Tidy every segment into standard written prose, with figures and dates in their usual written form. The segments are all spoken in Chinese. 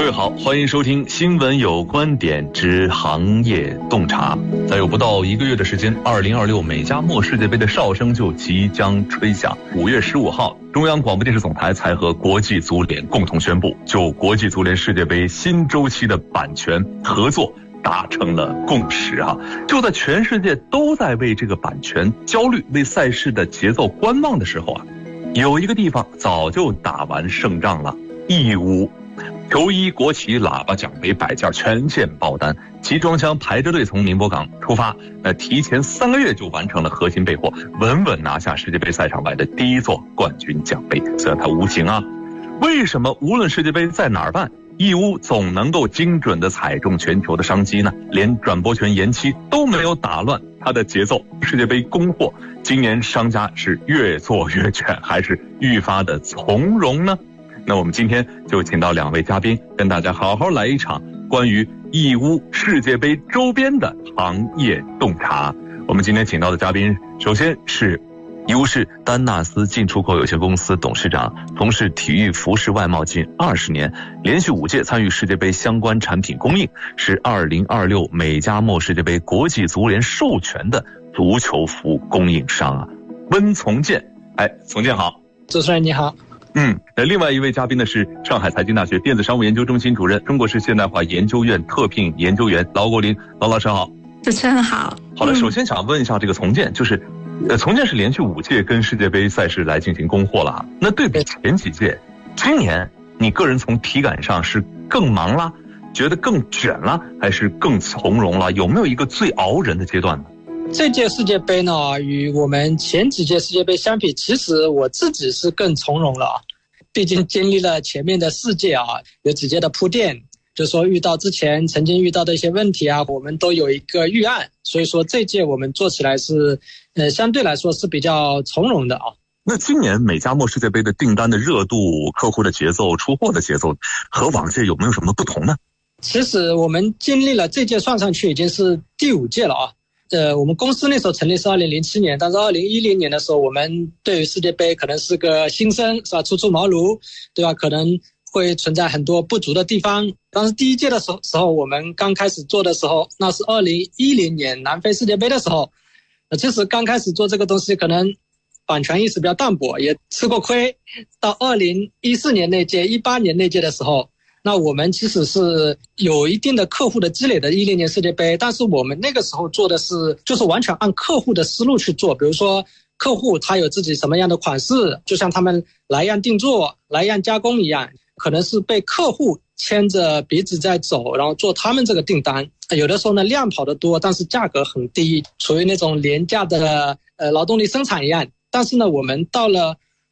位好，欢迎收听新闻有观点之行业洞察。再有不到1个月的时间，2026美加墨世界杯的哨声就即将吹响。5月15号，中央广播电视总台才和国际足联共同宣布，就国际足联世界杯新周期的版权合作达成了共识啊！就在全世界都在为这个版权焦虑、为赛事的节奏观望的时候啊，有一个地方早就打完胜仗了——义乌。球衣、国旗、喇叭、奖杯摆件全线爆单，集装箱排着队从宁波港出发，提前3个月就完成了核心备货，稳稳拿下世界杯赛场外的第一座冠军奖杯。虽然它无形啊，为什么无论世界杯在哪儿办，义乌总能够精准地踩中全球的商机呢？连转播权延期都没有打乱它的节奏。世界杯供货，今年商家是越做越卷，还是愈发的从容呢？那我们今天就请到2位嘉宾，跟大家好好来一场关于义乌世界杯周边的行业洞察。我们今天请到的嘉宾，首先是义乌市丹纳斯进出口有限公司董事长，从事体育服饰外贸近20年，连续5届参与世界杯相关产品供应，是2026美加墨世界杯国际足联授权的足球服供应商啊，温从建。从建好。 主持人你好。 另外一位嘉宾呢是上海财经大学电子商务研究中心主任、中国式现代化研究院特聘研究员劳国林。劳老师好。 主持人好。 好的，首先想问一下这个从建，就是从建是连续5届跟世界杯赛事来进行供货了，那对比前几届，今年你个人从体感上是更忙了，觉得更卷了，还是更从容了？有没有一个最熬人的阶段呢？ 这届世界杯呢，与我们前几届世界杯相比，其实我自己是更从容了。毕竟经历了前面的4届啊，有几届的铺垫，就是说遇到之前曾经遇到的一些问题啊，我们都有一个预案，所以说这届我们做起来是相对来说是比较从容的啊。 那今年美加墨世界杯的订单的热度、客户的节奏、出货的节奏和往届有没有什么不同呢？ 其实我们经历了这届算上去已经是第5届了啊。我们公司那时候成立是2007年，但是2010年的时候，我们对于世界杯可能是个新生，是吧？初出茅庐，对吧？可能会存在很多不足的地方。当时第1届的时候，我们刚开始做的时候，那是2010年南非世界杯的时候。其实刚开始做这个东西，可能版权意识比较淡薄，也吃过亏。到2014年那届、18年那届的时候，那我们其实是有一定的客户的积累的10年世界杯，但是我们那个时候做的是就是完全按客户的思路去做。比如说客户他有自己什么样的款式，就像他们来样定做、来样加工一样，可能是被客户牵着鼻子在走，然后做他们这个订单。有的时候呢量跑得多，但是价格很低，处于那种廉价的劳动力生产一样。但是呢，我们到了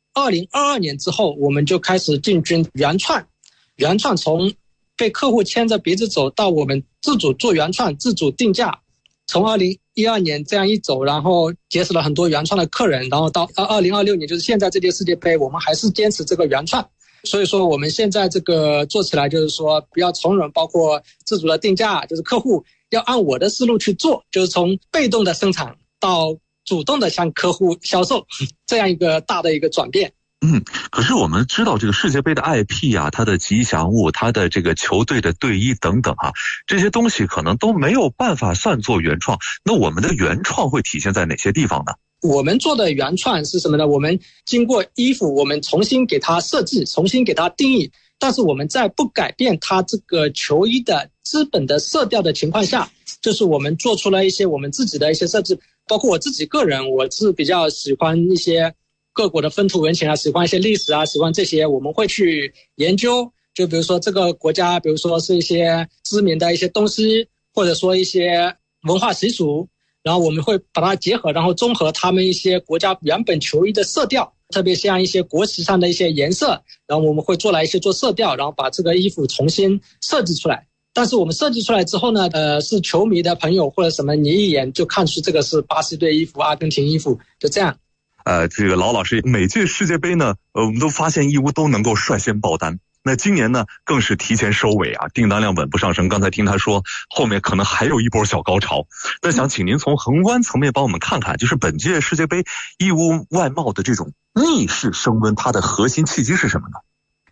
2022年之后，我们就开始进军原创，从被客户牵着鼻子走到我们自主做原创、自主定价，从2012年这样一走，然后结识了很多原创的客人，然后到2026年，就是现在这届世界杯，我们还是坚持这个原创。所以说我们现在这个做起来就是说比较从容，包括自主的定价，就是客户要按我的思路去做，就是从被动的生产到主动的向客户销售，这样一个大的一个转变。 可是我们知道这个世界杯的 IP 啊，它的吉祥物，它的这个球队的队衣等等啊，这些东西可能都没有办法算作原创。那我们的原创会体现在哪些地方呢？ 我们做的原创是什么呢？我们经过衣服，我们重新给它设计，重新给它定义，但是我们在不改变它这个球衣的基本的色调的情况下，就是我们做出了一些我们自己的一些设计。包括我自己个人，我是比较喜欢一些各国的风土人情啊，喜欢一些历史啊，喜欢这些，我们会去研究。就比如说这个国家，比如说是一些知名的一些东西，或者说一些文化习俗，然后我们会把它结合，然后综合他们一些国家原本球衣的色调，特别像一些国旗上的一些颜色，然后我们会做色调，然后把这个衣服重新设计出来。但是我们设计出来之后呢，是球迷的朋友或者什么，你一眼就看出这个是巴西队衣服、阿根廷衣服，就这样。 这个老师，每届世界杯呢，我们都发现义乌都能够率先爆单。那今年呢，更是提前收尾啊，订单量稳步上升。刚才听他说，后面可能还有一波小高潮。那想请您从宏观层面帮我们看看，就是本届世界杯义乌外贸的这种逆势升温，它的核心契机是什么呢？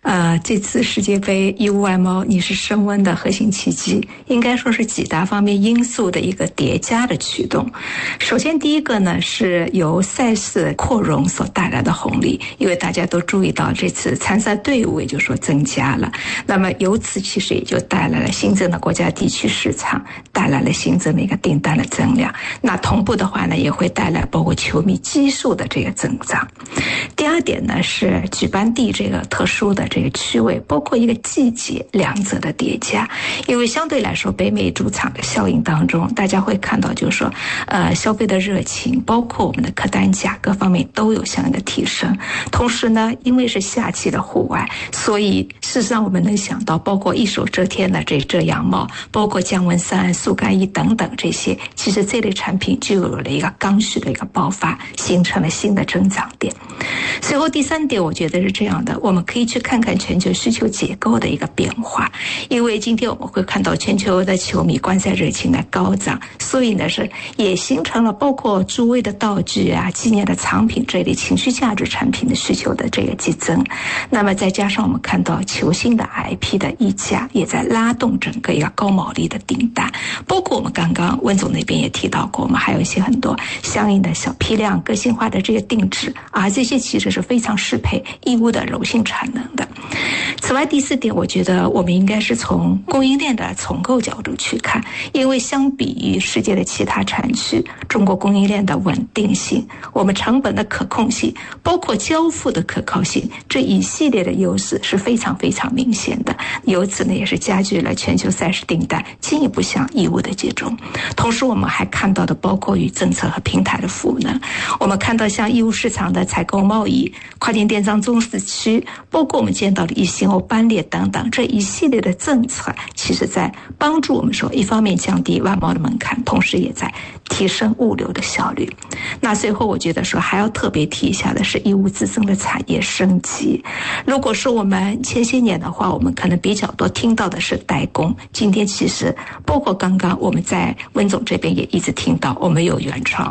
这次世界杯义乌外贸逆势升温的核心契机，应该说是几大方面因素的一个叠加的驱动。首先第一个呢，是由赛事扩容所带来的红利，因为大家都注意到这次参赛队伍也就说增加了，那么由此其实也就带来了新增的国家地区市场，带来了新增的一个订单的增量。那同步的话呢，也会带来包括球迷基数的这个增长。第二点呢，是举办地这个特殊的这个区位，包括一个季节两者的叠加。因为相对来说北美主场的效应当中，大家会看到就是说消费的热情，包括我们的客单价各方面都有相应的提升。同时呢，因为是夏季的户外，所以事实上我们能想到包括一手遮天的这遮阳帽，包括降温衫、速干衣等等这些，其实这类产品就有了一个刚需的一个爆发，形成了新的增长点。随后第三点我觉得是这样的，我们可以去看看全球需求结构的一个变化。因为今天我们会看到全球的球迷观赛热情的高涨，所以呢是也形成了包括诸位的道具啊、纪念的藏品这类情绪价值产品的需求的这个激增。那么再加上我们看到球星的 IP 的溢价也在拉动整个一个高毛利的订单，包括我们刚刚温总那边也提到过，我们还有一些很多相应的小批量个性化的这个定制啊，这些其实是非常适配义乌的柔性产能的。此外第四点，我觉得我们应该是从供应链的重构角度去看，因为相比于世界的其他产区，中国供应链的稳定性，我们成本的可控性，包括交付的可靠性，这一系列的优势是非常非常明显的。由此呢，也是加剧了全球赛事订单进一步向义乌的集中。同时我们还看到的包括与政策和平台的赋能，我们看到像义乌市场的采购贸易、跨境电商中市区，包括我们见到的一星欧班列等等，这一系列的政策其实在帮助我们说一方面降低外贸的门槛，同时也在提升物流的效率。那最后我觉得说还要特别提一下的是义乌自身的产业升级。如果说我们前些年的话，我们可能比较多听到的是代工，今天其实包括刚刚我们在温总这边也一直听到我们有原创，